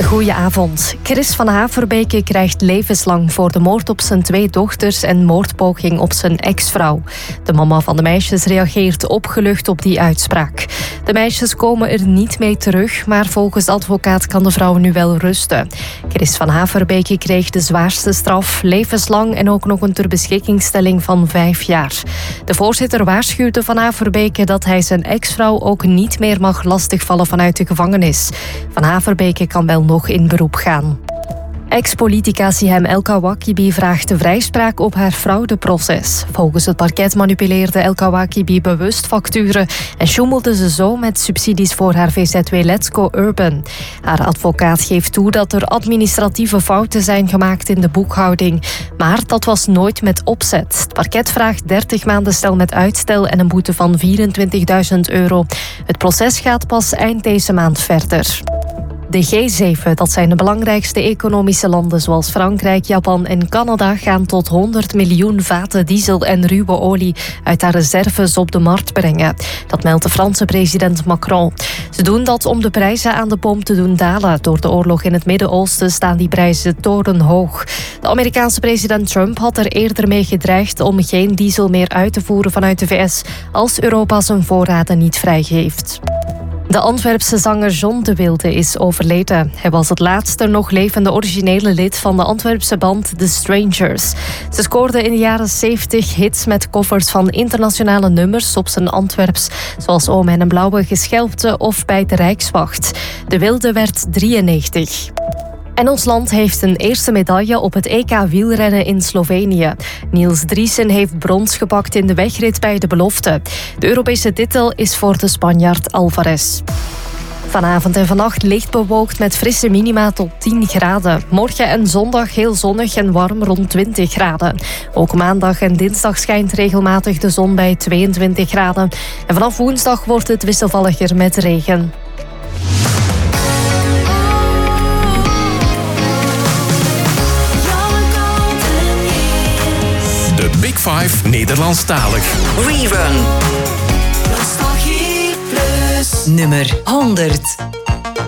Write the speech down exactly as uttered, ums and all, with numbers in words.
Goedenavond. Chris van Haverbeke krijgt levenslang voor de moord op zijn twee dochters en moordpoging op zijn ex-vrouw. De mama van de meisjes reageert opgelucht op die uitspraak. De meisjes komen er niet mee terug, maar volgens de advocaat kan de vrouw nu wel rusten. Chris van Haverbeke kreeg de zwaarste straf, levenslang en ook nog een ter beschikkingstelling van vijf jaar. De voorzitter waarschuwde Van Haverbeke dat hij zijn ex-vrouw ook niet meer mag lastigvallen vanuit de gevangenis. Van Haverbeke kan wel nog in beroep gaan. Ex-politica Sihem El Kawakibi vraagt de vrijspraak op haar fraudeproces. Volgens het parket manipuleerde El Kawakibi bewust facturen en sjoemelde ze zo met subsidies voor haar V Z W Let's Go Urban. Haar advocaat geeft toe dat er administratieve fouten zijn gemaakt in de boekhouding. Maar dat was nooit met opzet. Het parket vraagt dertig maanden cel met uitstel en een boete van vierentwintigduizend euro. Het proces gaat pas eind deze maand verder. De G zeven, dat zijn de belangrijkste economische landen zoals Frankrijk, Japan en Canada, gaan tot honderd miljoen vaten diesel en ruwe olie uit haar reserves op de markt brengen. Dat meldt de Franse president Macron. Ze doen dat om de prijzen aan de pomp te doen dalen. Door de oorlog in het Midden-Oosten staan die prijzen torenhoog. De Amerikaanse president Trump had er eerder mee gedreigd om geen diesel meer uit te voeren vanuit de V S als Europa zijn voorraden niet vrijgeeft. De Antwerpse zanger John de Wilde is overleden. Hij was het laatste nog levende originele lid van de Antwerpse band The Strangers. Ze scoorden in de jaren zeventig hits met covers van internationale nummers op zijn Antwerps, zoals O Mijn Blauwe Geschelpte of Bij de Rijkswacht. De Wilde werd drieënnegentig. En ons land heeft een eerste medaille op het E K wielrennen in Slovenië. Niels Driessen heeft brons gepakt in de wegrit bij de belofte. De Europese titel is voor de Spanjaard Alvarez. Vanavond en vannacht licht bewolkt met frisse minima tot tien graden. Morgen en zondag heel zonnig en warm rond twintig graden. Ook maandag en dinsdag schijnt regelmatig de zon bij tweeëntwintig graden. En vanaf woensdag wordt het wisselvalliger met regen. De Big Five Nederlandstalig. Rerun. Nostalgie Plus. Nummer honderd.